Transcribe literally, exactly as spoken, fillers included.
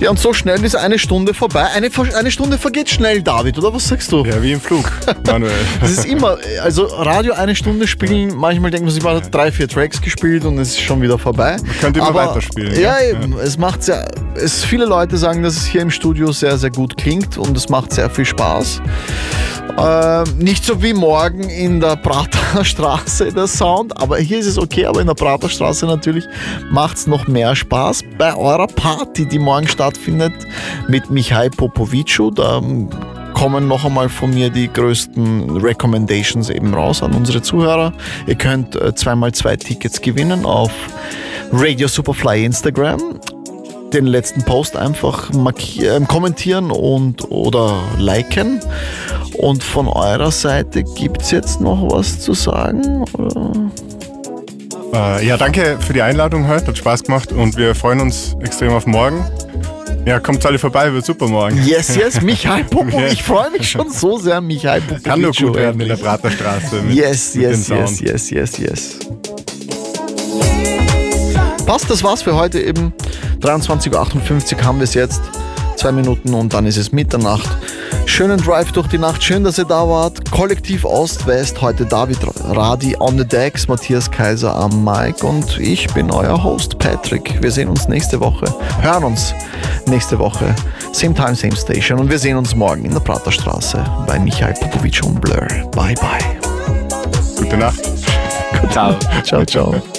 Ja, und so schnell ist eine Stunde vorbei. Eine, eine Stunde vergeht schnell, David, oder was sagst du? Ja, wie im Flug, Manuel. Das ist immer, also Radio eine Stunde spielen, manchmal denkt man sich, man hat drei, vier Tracks gespielt und es ist schon wieder vorbei. Man könnte immer Aber, weiterspielen. Ja, Ja, eben. Es macht sehr, es, viele Leute sagen, dass es hier im Studio sehr, sehr gut klingt und es macht sehr viel Spaß. Äh, nicht so wie morgen in der Praterstraße der Sound, aber hier ist es okay, aber in der Praterstraße natürlich macht es noch mehr Spaß. Bei eurer Party, die morgen stattfindet mit Michal Popovicu, da kommen noch einmal von mir die größten Recommendations eben raus an unsere Zuhörer. Ihr könnt äh, zweimal zwei Tickets gewinnen auf Radio Superfly Instagram. Den letzten Post einfach markieren, äh, kommentieren und oder liken. Und von eurer Seite gibt es jetzt noch was zu sagen? Oder? Äh, ja, danke für die Einladung heute, hat Spaß gemacht und wir freuen uns extrem auf morgen. Ja, kommt alle vorbei, wird super morgen. Yes, yes, Michal Popovic. Ich freue mich schon so sehr, Michal Popovic. Kann nur gut werden in der Praterstraße. Mit, yes, mit yes, yes, yes, yes, yes. Passt, das war's für heute eben. dreiundzwanzig Uhr achtundfünfzig haben wir es jetzt. Zwei Minuten und dann ist es Mitternacht. Schönen Drive durch die Nacht. Schön, dass ihr da wart. Kollektiv Ost-West. Heute David Radi on the decks, Matthias Kaiser am Mic und ich bin euer Host Patrick. Wir sehen uns nächste Woche. Hören uns nächste Woche. Same time, same station. Und wir sehen uns morgen in der Praterstraße bei Michal Popovic und Blur. Bye, bye. Gute Nacht. Ciao. Ciao, ciao.